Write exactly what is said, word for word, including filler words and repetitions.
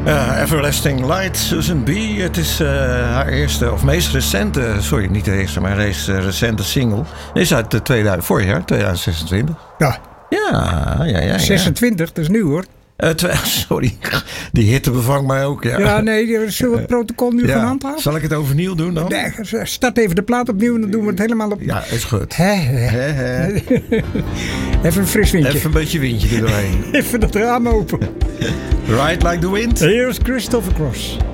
Uh, Everlasting Light, Susan B. Het is uh, haar eerste, of meest recente, sorry, niet de eerste, maar haar eerste recente single. Is uit de tweeduizend, vorig jaar, tweeduizend zesentwintig. Ja. Ja, ja, ja. zesentwintig, dat is nieuw hoor. Uh, twa- sorry, die hitte bevangt mij ook. Ja, ja nee, zullen we het protocol nu ja. gaan handhaven? Zal ik het overnieuw doen dan? Nee, start even de plaat opnieuw en dan doen we het helemaal op. Ja, is goed. He, he. He, he. Even een fris windje. Even een beetje windje er doorheen. Even dat raam open. Ride like the wind. Hier is Christopher Cross.